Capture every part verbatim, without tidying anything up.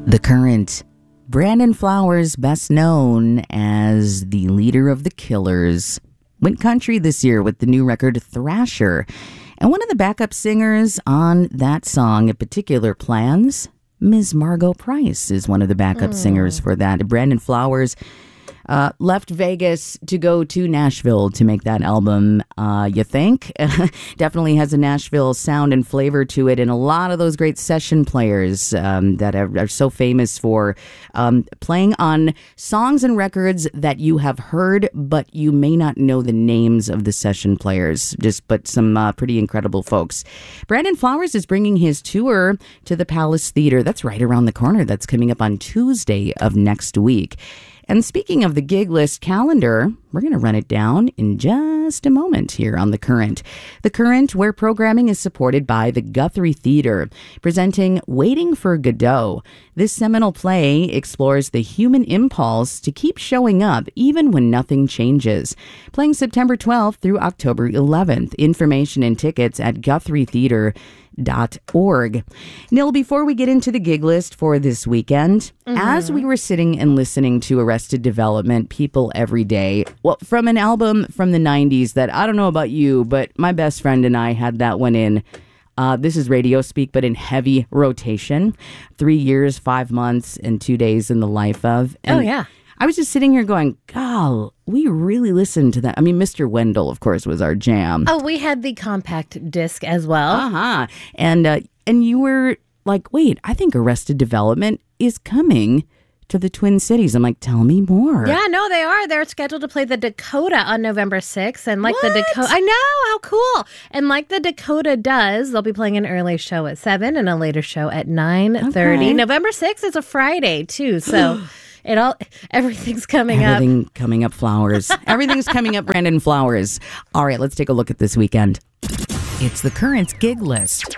The Current. Brandon Flowers, best known as the leader of the Killers, went country this year with the new record Thrasher. And one of the backup singers on that song, in particular, Plans, Miz Margo Price is one of the backup mm. singers for that. Brandon Flowers uh, left Vegas to go to Nashville to make that album, uh, you think? Definitely has a Nashville sound and flavor to it, and a lot of those great session players um, that are, are so famous for um, playing on songs and records that you have heard, but you may not know the names of the session players, just but some uh, pretty incredible folks. Brandon Flowers is bringing his tour to the Palace Theater. That's right around the corner. That's coming up on Tuesday of next week. And speaking of the gig list calendar, we're going to run it down in just a moment here on The Current. The Current, where programming is supported by the Guthrie Theater, presenting Waiting for Godot. This seminal play explores the human impulse to keep showing up even when nothing changes. Playing September twelfth through October eleventh. Information and tickets at guthrie theater dot org. Nil, before we get into the gig list for this weekend, mm-hmm. as we were sitting and listening to Arrested Development, People Every Day, well, from an album from the nineties that I don't know about you, but my best friend and I had that one in, uh, this is radio speak, but in heavy rotation. Three years, five months, and two days in the life of. And oh, yeah. I was just sitting here going, God, we really listened to that. I mean, Mister Wendell, of course, was our jam. Oh, we had the compact disc as well. Uh-huh. And, uh, and you were like, wait, I think Arrested Development is coming to the Twin Cities. I'm like, tell me more. Yeah, no, they are. They're scheduled to play the Dakota on November sixth. And like what? the Dakota, I know, how cool. And like the Dakota does, they'll be playing an early show at seven and a later show at nine thirty. Okay. November sixth is a Friday, too. So... It all, everything's coming Everything up. Everything coming up, Flowers. Everything's coming up, Brandon Flowers. All right, let's take a look at this weekend. It's the Current gig list.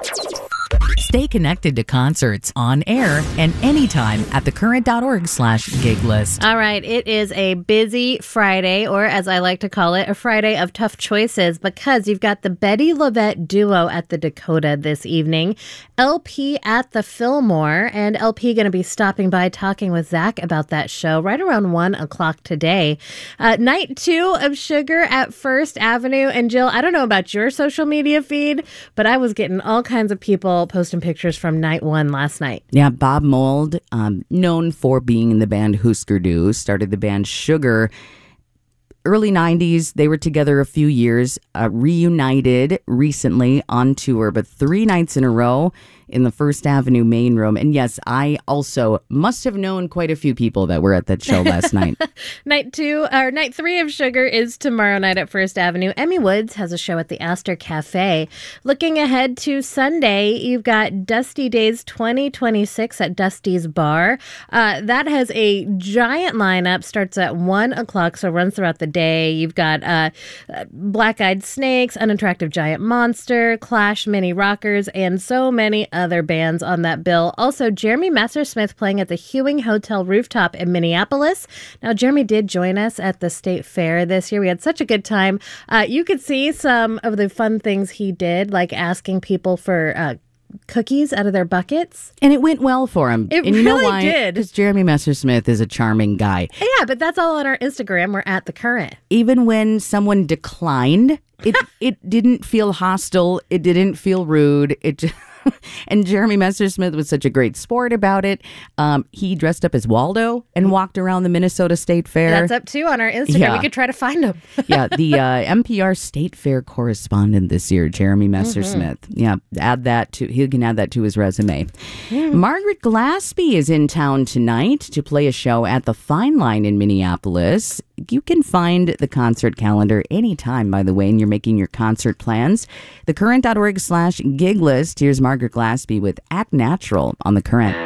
Stay connected to concerts on air and anytime at thecurrent.org slash gig list. All right, it is a busy Friday, or as I like to call it, a Friday of tough choices, because you've got the Betty Lovette duo at the Dakota this evening, L P at the Fillmore, and L P going to be stopping by talking with Zach about that show right around one o'clock today. Uh, night two of Sugar at First Avenue, and Jill, I don't know about your social media feed, but I was getting all kinds of people posting pictures from night one last night. Yeah, Bob Mould, um, known for being in the band Husker Du, started the band Sugar. Early nineties, they were together a few years, uh, reunited recently on tour, but three nights in a row in the First Avenue main room. And yes, I also must have known quite a few people that were at that show last night. Night two, or night three of Sugar is tomorrow night at First Avenue. Emmy Woods has a show at the Astor Cafe. Looking ahead to Sunday, you've got Dusty Days twenty twenty-six at Dusty's Bar. Uh, that has a giant lineup, starts at one o'clock, so runs throughout the day. You've got uh, Black Eyed Snakes, Unattractive Giant Monster, Clash, Mini Rockers, and so many other bands on that bill. Also, Jeremy Messersmith playing at the Hewing Hotel rooftop in Minneapolis. Now, Jeremy did join us at the State Fair this year. We had such a good time. Uh, you could see some of the fun things he did, like asking people for uh, cookies out of their buckets. And it went well for him. It and you really know why? did. Because Jeremy Messersmith is a charming guy. Yeah, but that's all on our Instagram. We're at The Current. Even when someone declined, it, it didn't feel hostile. It didn't feel rude. It just... And Jeremy Messersmith was such a great sport about it. Um, he dressed up as Waldo and walked around the Minnesota State Fair. That's up too on our Instagram. Yeah. We could try to find him. Yeah, the uh, N P R State Fair correspondent this year, Jeremy Messersmith. Mm-hmm. Yeah, add that to he can add that to his resume. Mm-hmm. Margaret Glaspie is in town tonight to play a show at the Fine Line in Minneapolis. You can find the concert calendar anytime, by the way, and you're making your concert plans. thecurrent.org slash gig list. Here's Margaret Glaspie with Act Natural on The Current.